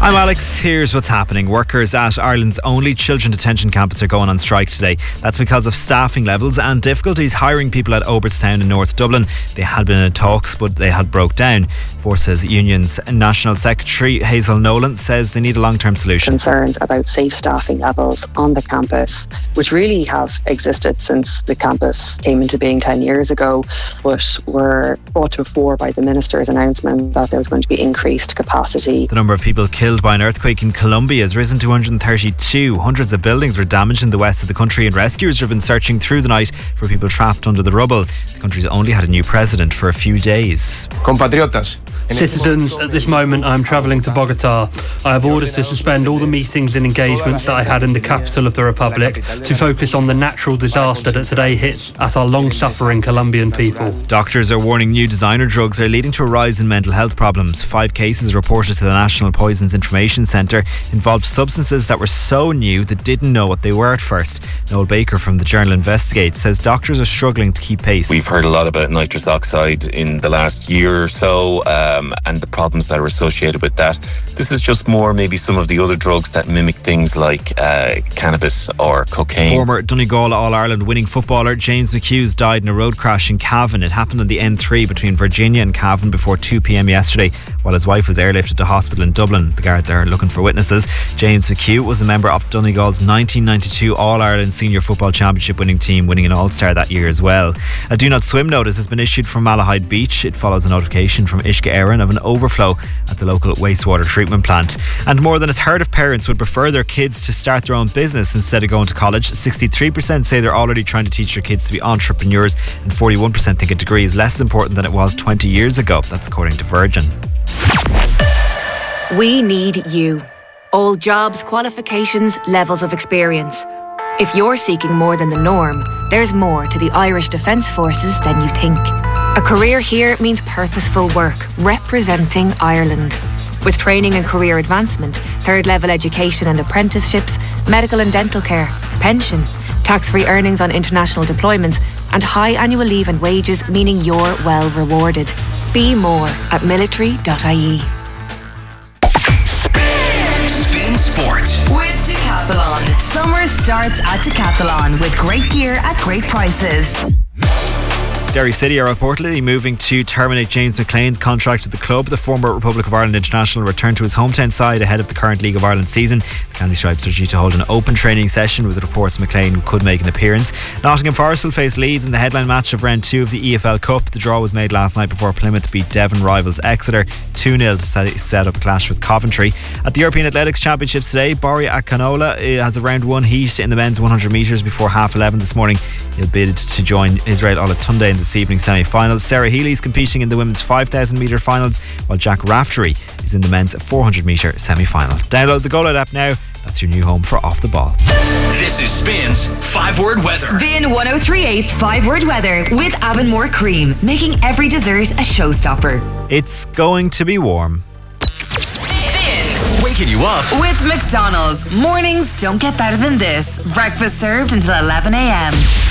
I'm Alex. Here's what's happening. Workers at Ireland's only children detention campus are going on strike today. That's because of staffing levels and difficulties hiring people at Obertstown in North Dublin. They had been in talks, but they had broke down. Forces Union's National Secretary Hazel Nolan says they need a long-term solution. Concerns about safe staffing levels on the campus, which really have existed since the campus came into being 10 years ago, but were brought to the fore by the Minister's announcement that there was going to be increased capacity. The number of people killed by an earthquake in Colombia has risen to 132. Hundreds of buildings were damaged in the west of the country, and rescuers have been searching through the night for people trapped under the rubble. The country's only had a new president for a few days. Compatriotas. Citizens, at this moment I am travelling to Bogota. I have orders to suspend all the meetings and engagements that I had in the capital of the Republic to focus on the natural disaster that today hits at our long-suffering Colombian people. Doctors are warning new designer drugs are leading to a rise in mental health problems. 5 cases reported to the National Poisons Information Centre involved substances that were so new they didn't know what they were at first. Noel Baker from the journal Investigate says doctors are struggling to keep pace. We've heard a lot about nitrous oxide in the last year or so, and the problems that are associated with that. This is just more maybe some of the other drugs that mimic things like cannabis or cocaine. Former Donegal All-Ireland winning footballer James McHughes died in a road crash in Cavan. It happened on the N3 between Virginia and Cavan before 2 p.m. yesterday, while his wife was airlifted to hospital in Dublin. The guards are looking for witnesses. James McHugh was a member of Donegal's 1992 All-Ireland Senior Football Championship winning team, winning an All-Star that year as well. A do not swim notice has been issued from Malahide Beach. It follows a notification from Uisce Éireann of an overflow at the local wastewater treatment plant. And more than a third of parents would prefer their kids to start their own business instead of going to college. 63% say they're already trying to teach their kids to be entrepreneurs, and 41% think a degree is less important than it was 20 years ago. That's according to Virgin. We need you. All jobs, qualifications, levels of experience. If you're seeking more than the norm, there's more to the Irish Defence Forces than you think. A career here means purposeful work, representing Ireland. With training and career advancement, third-level education and apprenticeships, medical and dental care, pension, tax-free earnings on international deployments, and high annual leave and wages, meaning you're well rewarded. Be more at military.ie. Spin Sport with Decathlon. Summer starts at Decathlon with great gear at great prices. Derry City are reportedly moving to terminate James McLean's contract with the club. The former Republic of Ireland international returned to his hometown side ahead of the current League of Ireland season. The Candy Stripes are due to hold an open training session with reports McLean could make an appearance. Nottingham Forest will face Leeds in the headline match of round 2 of the EFL Cup. The draw was made last night before Plymouth beat Devon rivals Exeter 2-0 to set up a clash with Coventry. At the European Athletics Championships today, Borja Akinola has a round 1 heat in the men's 100 metres before 11:30 this morning. He'll bid to join Israel Olatunde in this evening's semi-finals. Sarah Healy's competing in the women's 5,000 metre finals, while Jack Raftery is in the men's 400 metre semi-final. Download the Go Loud app now. That's your new home for Off the Ball. This is Spin's 5-word weather. Spin 1038's 5-word weather with Avonmore Cream, making every dessert a showstopper. It's going to be warm. Waking you up With McDonald's. Mornings don't get better than this. Breakfast served until 11 a.m.